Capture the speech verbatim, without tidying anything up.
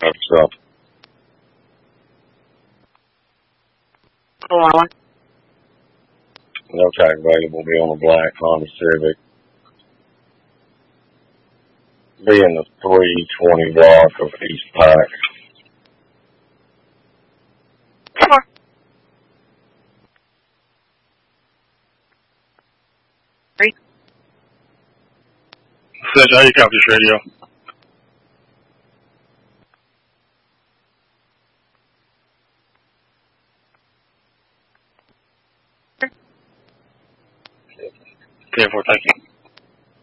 That's up. Hello. No tag available. Be on a black Honda Civic. Be in the three twenty block of East Pike. Central, how you copy this radio? ten four, thank you.